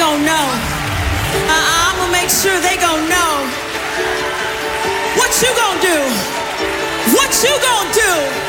gon' know. I'ma make sure they gon' know. What you gon' do? What you gon' do?